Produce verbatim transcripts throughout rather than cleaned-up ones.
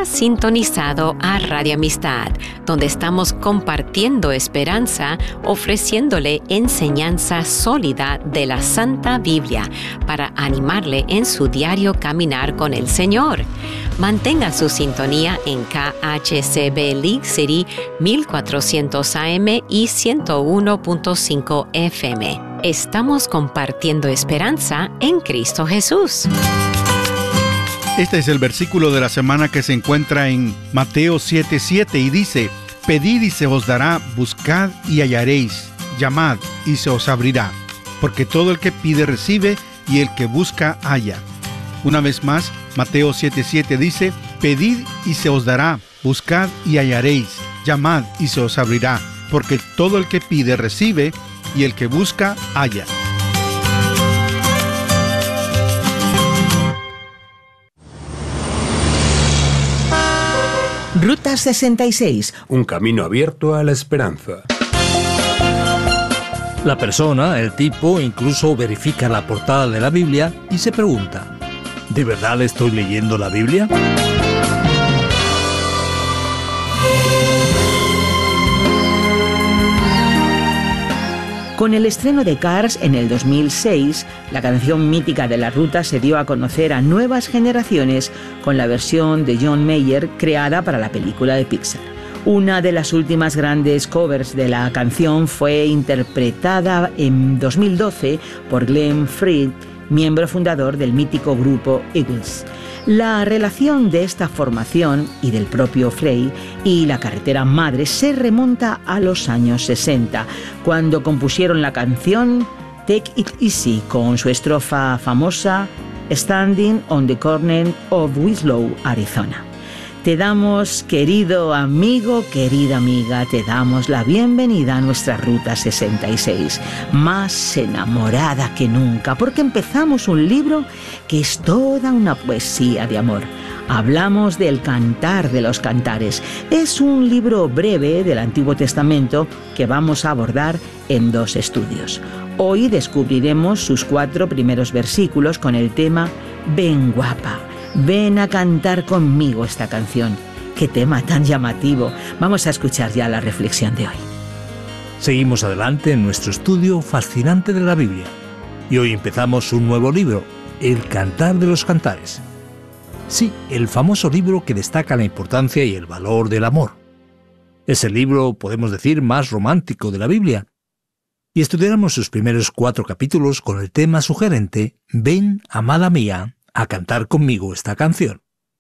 Ha sintonizado a Radio Amistad, donde estamos compartiendo esperanza, ofreciéndole enseñanza sólida de la Santa Biblia para animarle en su diario caminar con el Señor. Mantenga su sintonía en K H C B League City mil cuatrocientos A M y ciento uno punto cinco F M. Estamos compartiendo esperanza en Cristo Jesús. Este es el versículo de la semana que se encuentra en Mateo siete siete y dice: Pedid y se os dará, buscad y hallaréis, llamad y se os abrirá, porque todo el que pide recibe y el que busca halla. Una vez más, Mateo siete siete dice: Pedid y se os dará, buscad y hallaréis, llamad y se os abrirá, porque todo el que pide recibe y el que busca halla. Ruta sesenta y seis. Un camino abierto a la esperanza. La persona, el tipo, incluso verifica la portada de la Biblia y se pregunta: ¿de verdad estoy leyendo la Biblia? Con el estreno de Cars en el dos mil seis, la canción mítica de la ruta se dio a conocer a nuevas generaciones con la versión de John Mayer creada para la película de Pixar. Una de las últimas grandes covers de la canción fue interpretada en dos mil doce por Glenn Frey, miembro fundador del mítico grupo Eagles. La relación de esta formación y del propio Frey y la carretera madre se remonta a los años sesenta, cuando compusieron la canción Take It Easy con su estrofa famosa Standing on the Corner of Winslow, Arizona. Te damos, querido amigo, querida amiga, te damos la bienvenida a nuestra Ruta sesenta y seis, más enamorada que nunca, porque empezamos un libro que es toda una poesía de amor. Hablamos del Cantar de los Cantares. Es un libro breve del Antiguo Testamento que vamos a abordar en dos estudios. Hoy descubriremos sus cuatro primeros versículos con el tema Ven guapa. Ven a cantar conmigo esta canción. ¡Qué tema tan llamativo! Vamos a escuchar ya la reflexión de hoy. Seguimos adelante en nuestro estudio fascinante de la Biblia. Y hoy empezamos un nuevo libro, El Cantar de los Cantares. Sí, el famoso libro que destaca la importancia y el valor del amor. Es el libro, podemos decir, más romántico de la Biblia. Y estudiaremos sus primeros cuatro capítulos con el tema sugerente Ven, amada mía, a cantar conmigo esta canción.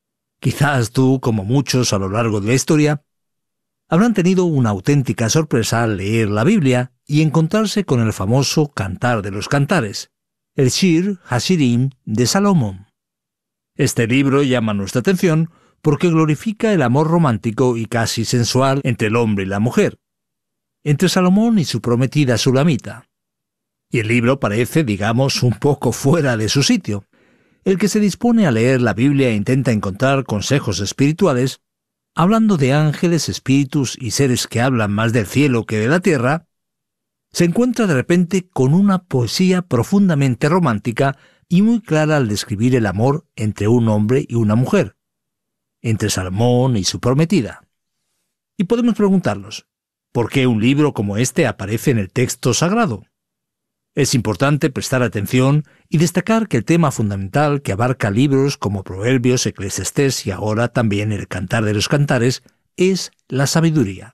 Quizás tú, como muchos a lo largo de la historia, habrán tenido una auténtica sorpresa al leer la Biblia y encontrarse con el famoso Cantar de los Cantares, el Shir Hashirim de Salomón. Este libro llama nuestra atención porque glorifica el amor romántico y casi sensual entre el hombre y la mujer, entre Salomón y su prometida Sulamita. Y el libro parece, digamos, un poco fuera de su sitio. El que se dispone a leer la Biblia e intenta encontrar consejos espirituales, hablando de ángeles, espíritus y seres que hablan más del cielo que de la tierra, se encuentra de repente con una poesía profundamente romántica y muy clara al describir el amor entre un hombre y una mujer, entre Salomón y su prometida. Y podemos preguntarnos, ¿por qué un libro como este aparece en el texto sagrado? Es importante prestar atención y destacar que el tema fundamental que abarca libros como Proverbios, Eclesiastés y ahora también el Cantar de los Cantares es la sabiduría.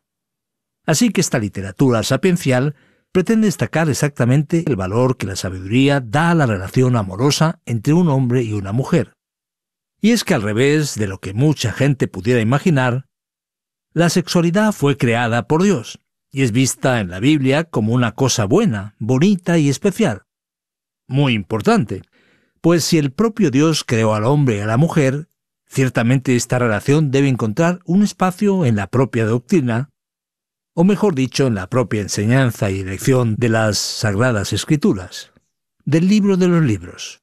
Así que esta literatura sapiencial pretende destacar exactamente el valor que la sabiduría da a la relación amorosa entre un hombre y una mujer. Y es que al revés de lo que mucha gente pudiera imaginar, la sexualidad fue creada por Dios y es vista en la Biblia como una cosa buena, bonita y especial. Muy importante, pues si el propio Dios creó al hombre y a la mujer, ciertamente esta relación debe encontrar un espacio en la propia doctrina, o mejor dicho, en la propia enseñanza y elección de las Sagradas Escrituras, del libro de los libros.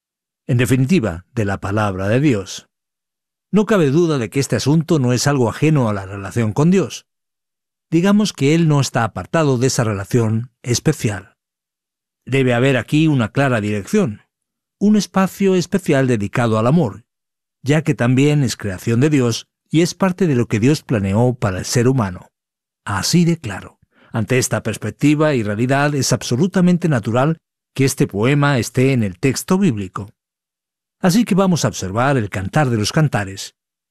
En definitiva, de la palabra de Dios. No cabe duda de que este asunto no es algo ajeno a la relación con Dios. Digamos que Él no está apartado de esa relación especial. Debe haber aquí una clara dirección, un espacio especial dedicado al amor, ya que también es creación de Dios y es parte de lo que Dios planeó para el ser humano. Así de claro. Ante esta perspectiva y realidad es absolutamente natural que este poema esté en el texto bíblico. Así que vamos a observar el Cantar de los Cantares.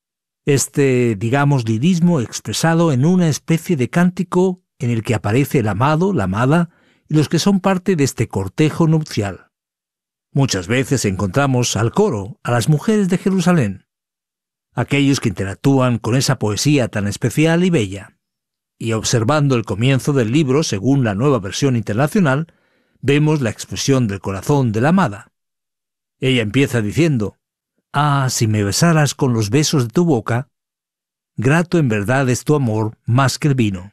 Este, digamos, lirismo expresado en una especie de cántico en el que aparece el amado, la amada y los que son parte de este cortejo nupcial. Muchas veces encontramos al coro, a las mujeres de Jerusalén, aquellos que interactúan con esa poesía tan especial y bella. Y observando el comienzo del libro, según la Nueva Versión Internacional, vemos la expresión del corazón de la amada. Ella empieza diciendo: «Ah, si me besaras con los besos de tu boca, grato en verdad es tu amor más que el vino».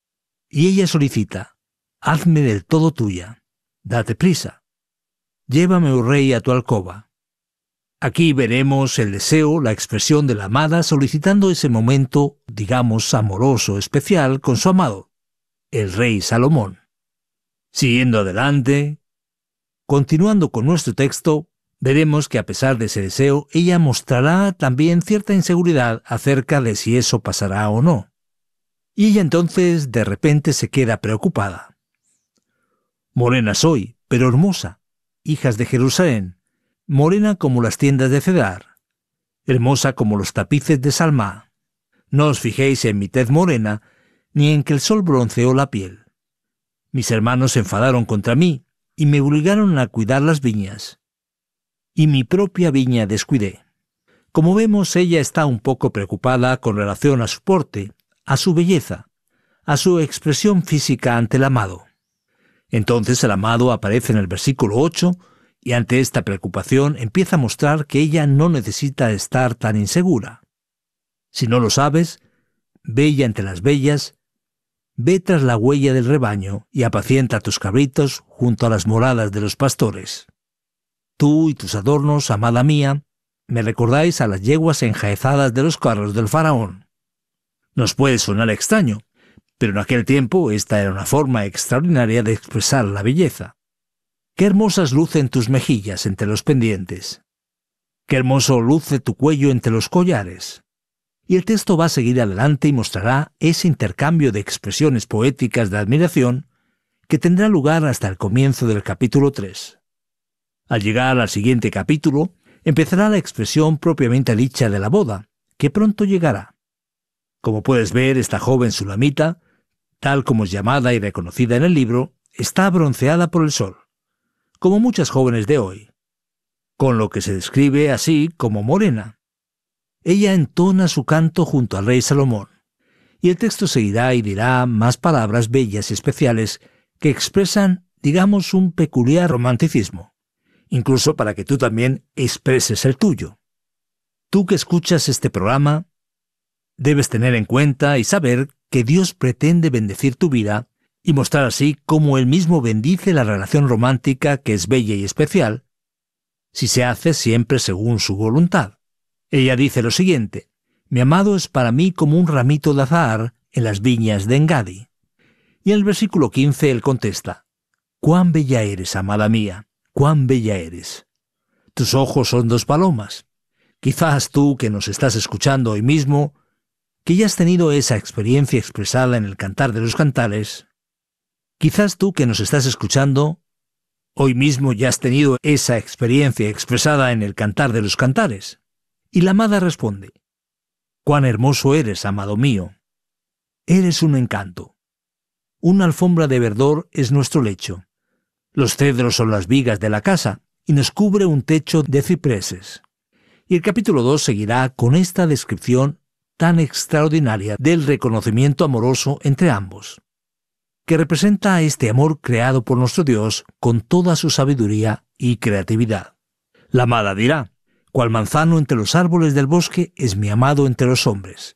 Y ella solicita: «Hazme del todo tuya, date prisa, llévame, oh rey, a tu alcoba». Aquí veremos el deseo, la expresión de la amada solicitando ese momento, digamos, amoroso, especial con su amado, el rey Salomón. Siguiendo adelante, continuando con nuestro texto, veremos que a pesar de ese deseo, ella mostrará también cierta inseguridad acerca de si eso pasará o no. Y ella entonces de repente se queda preocupada. «Morena soy, pero hermosa, hijas de Jerusalén, morena como las tiendas de Cedar, hermosa como los tapices de Salmá. No os fijéis en mi tez morena, ni en que el sol bronceó la piel. Mis hermanos se enfadaron contra mí, y me obligaron a cuidar las viñas. Y mi propia viña descuidé». Como vemos, ella está un poco preocupada con relación a su porte, a su belleza, a su expresión física ante el amado. Entonces el amado aparece en el versículo ocho, y ante esta preocupación empieza a mostrar que ella no necesita estar tan insegura. Si no lo sabes, bella entre las bellas, ve tras la huella del rebaño y apacienta tus cabritos junto a las moradas de los pastores. Tú y tus adornos, amada mía, me recordáis a las yeguas enjaezadas de los carros del faraón. Nos puede sonar extraño, pero en aquel tiempo esta era una forma extraordinaria de expresar la belleza. Qué hermosas lucen tus mejillas entre los pendientes. Qué hermoso luce tu cuello entre los collares. Y el texto va a seguir adelante y mostrará ese intercambio de expresiones poéticas de admiración que tendrá lugar hasta el comienzo del capítulo tres. Al llegar al siguiente capítulo, empezará la expresión propiamente dicha de la boda, que pronto llegará. Como puedes ver, esta joven sulamita, tal como es llamada y reconocida en el libro, está bronceada por el sol, como muchas jóvenes de hoy, con lo que se describe así como morena. Ella entona su canto junto al rey Salomón, y el texto seguirá y dirá más palabras bellas y especiales que expresan, digamos, un peculiar romanticismo, incluso para que tú también expreses el tuyo. Tú que escuchas este programa, debes tener en cuenta y saber que Dios pretende bendecir tu vida y mostrar así cómo Él mismo bendice la relación romántica que es bella y especial, si se hace siempre según su voluntad. Ella dice lo siguiente: «Mi amado es para mí como un ramito de azahar en las viñas de Engadi». Y en el versículo quince él contesta: «Cuán bella eres, amada mía, cuán bella eres. Tus ojos son dos palomas». Quizás tú que nos estás escuchando hoy mismo, que ya has tenido esa experiencia expresada en el Cantar de los Cantares, quizás tú que nos estás escuchando, hoy mismo ya has tenido esa experiencia expresada en el Cantar de los Cantares. Y la amada responde: «Cuán hermoso eres, amado mío. Eres un encanto. Una alfombra de verdor es nuestro lecho. Los cedros son las vigas de la casa, y nos cubre un techo de cipreses». Y el capítulo dos seguirá con esta descripción tan extraordinaria del reconocimiento amoroso entre ambos, que representa este amor creado por nuestro Dios con toda su sabiduría y creatividad. La amada dirá: «Cual manzano entre los árboles del bosque es mi amado entre los hombres.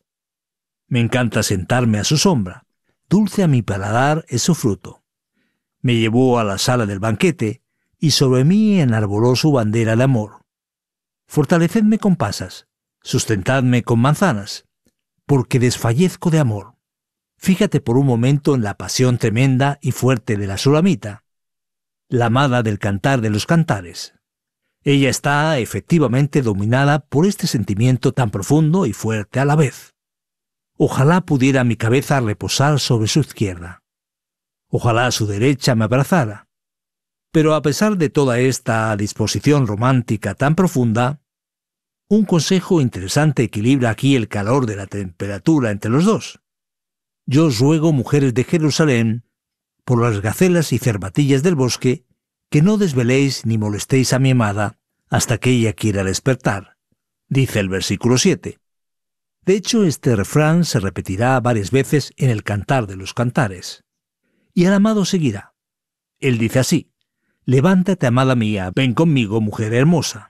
Me encanta sentarme a su sombra, dulce a mi paladar es su fruto. Me llevó a la sala del banquete, y sobre mí enarboló su bandera de amor. Fortalecedme con pasas, sustentadme con manzanas, porque desfallezco de amor». Fíjate por un momento en la pasión tremenda y fuerte de la sulamita, la amada del Cantar de los Cantares. Ella está efectivamente dominada por este sentimiento tan profundo y fuerte a la vez. Ojalá pudiera mi cabeza reposar sobre su izquierda. Ojalá su derecha me abrazara. Pero a pesar de toda esta disposición romántica tan profunda, un consejo interesante equilibra aquí el calor de la temperatura entre los dos. Yo os ruego, mujeres de Jerusalén, por las gacelas y cervatillas del bosque, que no desveléis ni molestéis a mi amada hasta que ella quiera despertar, dice el versículo siete. De hecho, este refrán se repetirá varias veces en el Cantar de los Cantares. Y el amado seguirá. Él dice así: levántate, amada mía, ven conmigo, mujer hermosa.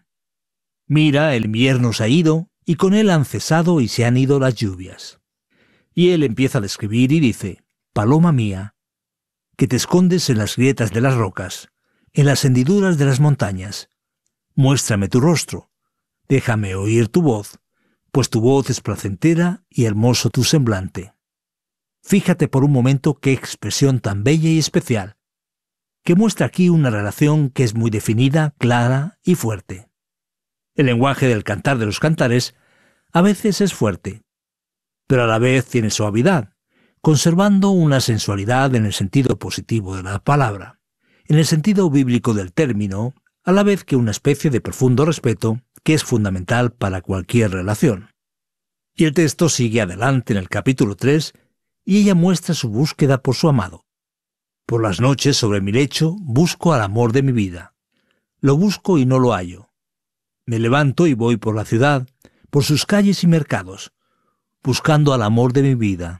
Mira, el invierno se ha ido, y con él han cesado y se han ido las lluvias. Y él empieza a describir y dice: paloma mía, que te escondes en las grietas de las rocas, en las hendiduras de las montañas. Muéstrame tu rostro, déjame oír tu voz, pues tu voz es placentera y hermoso tu semblante. Fíjate por un momento qué expresión tan bella y especial, que muestra aquí una relación que es muy definida, clara y fuerte. El lenguaje del Cantar de los Cantares a veces es fuerte, pero a la vez tiene suavidad, conservando una sensualidad en el sentido positivo de la palabra, en el sentido bíblico del término, a la vez que una especie de profundo respeto que es fundamental para cualquier relación. Y el texto sigue adelante en el capítulo tres, y ella muestra su búsqueda por su amado. Por las noches sobre mi lecho busco al amor de mi vida. Lo busco y no lo hallo. Me levanto y voy por la ciudad, por sus calles y mercados, buscando al amor de mi vida.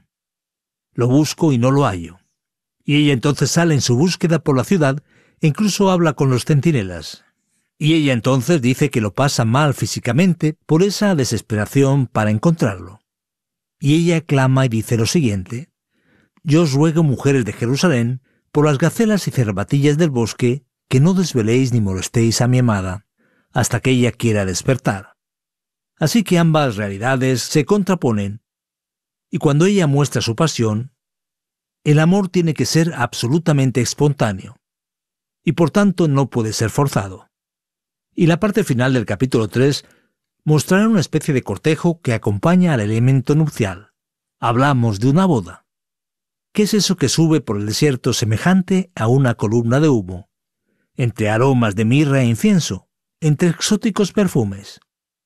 Lo busco y no lo hallo. Y ella entonces sale en su búsqueda por la ciudad e incluso habla con los centinelas. Y ella entonces dice que lo pasa mal físicamente por esa desesperación para encontrarlo. Y ella clama y dice lo siguiente: yo os ruego, mujeres de Jerusalén, por las gacelas y cervatillas del bosque, que no desveléis ni molestéis a mi amada, hasta que ella quiera despertar. Así que ambas realidades se contraponen, y cuando ella muestra su pasión, el amor tiene que ser absolutamente espontáneo, y por tanto no puede ser forzado. Y la parte final del capítulo tres mostrará una especie de cortejo que acompaña al elemento nupcial. Hablamos de una boda. ¿Qué es eso que sube por el desierto semejante a una columna de humo, entre aromas de mirra e incienso, entre exóticos perfumes?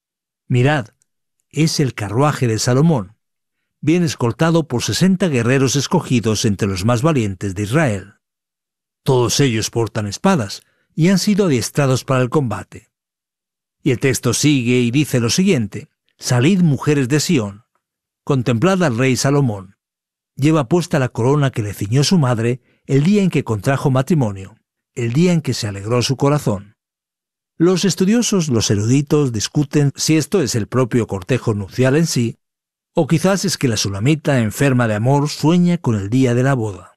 Mirad, es el carruaje de Salomón, bien escoltado por sesenta guerreros escogidos entre los más valientes de Israel. Todos ellos portan espadas y han sido adiestrados para el combate. Y el texto sigue y dice lo siguiente: salid, mujeres de Sión, contemplad al rey Salomón. Lleva puesta la corona que le ciñó su madre el día en que contrajo matrimonio, el día en que se alegró su corazón. Los estudiosos, los eruditos, discuten si esto es el propio cortejo nupcial en sí, o quizás es que la sulamita enferma de amor sueña con el día de la boda.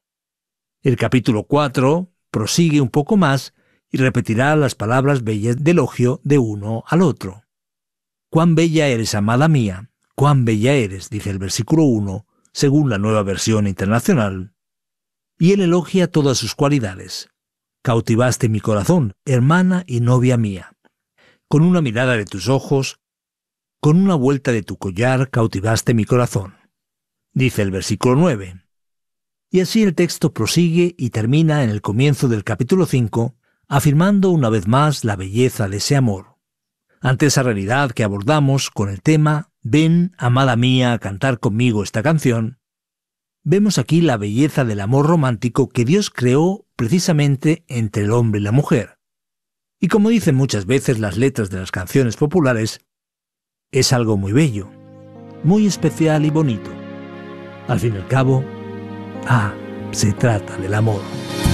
El capítulo cuatro prosigue un poco más y repetirá las palabras bellas de elogio de uno al otro. «Cuán bella eres, amada mía, cuán bella eres», dice el versículo uno, según la Nueva Versión Internacional. Y él elogia todas sus cualidades. «Cautivaste mi corazón, hermana y novia mía. Con una mirada de tus ojos, con una vuelta de tu collar, cautivaste mi corazón», dice el versículo nueve. Y así el texto prosigue y termina en el comienzo del capítulo cinco, afirmando una vez más la belleza de ese amor. Ante esa realidad que abordamos con el tema «Ven, amada mía, a cantar conmigo esta canción», vemos aquí la belleza del amor romántico que Dios creó precisamente entre el hombre y la mujer. Y como dicen muchas veces las letras de las canciones populares, es algo muy bello, muy especial y bonito. Al fin y al cabo, ah, se trata del amor.